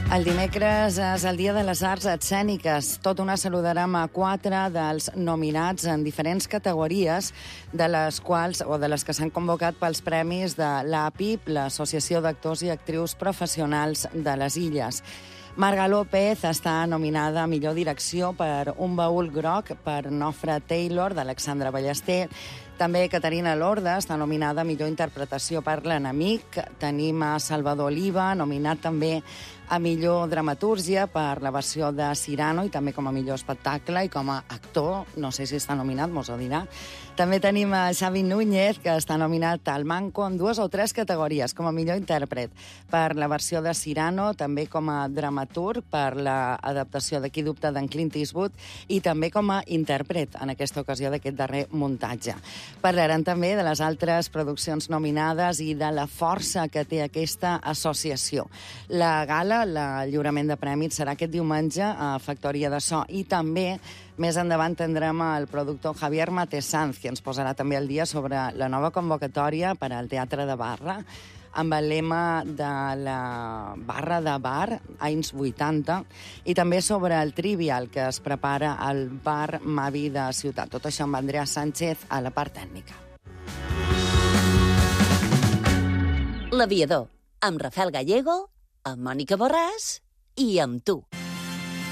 El dimecres és el Dia de les Arts Escèniques. Tot una saludarem a 4 dels nominats en diferents categories, de les quals o de les que s'han convocat pels premis de l'APIP, l'Associació d'Actors i Actrius Professionals de les Illes. Marga López està nominada a millor direcció per Un baúl groc per Nofre Taylor, d'Alexandra Ballester. També Caterina Lorda està nominada a millor interpretació per L'enemic. Tenim a Salvador Oliva, nominat també a millor dramatúrgia per la versió de Cyrano i també com a millor espectacle i com a actor. No sé si està nominat, mos ho dirà. També tenim a Xavi Núñez, que està nominat al Manco en 2 o 3 categories, com a millor intèrpret per la versió de Cyrano, també com a dramaturg per l'adaptació de Qui dubta d'en Clint Eastwood i també com a intèrpret en aquesta ocasió d'aquest darrer muntatge. Parlarem també de les altres produccions nominades i de la força que té aquesta associació. La gala, el lliurament de prèmits, serà aquest diumenge a Factoria de So i també més endavant tindrem el productor Javier Matesanz, que ens posarà també al dia sobre la nova convocatòria per al Teatre de Barra, amb el lema de la barra de bar, anys 80, i també sobre el trivial que es prepara al bar Mavi de Ciutat. Tot això amb Andrea Sánchez a la part tècnica. L'Aviador, amb Rafael Gallego, amb Mònica Borràs i amb tu.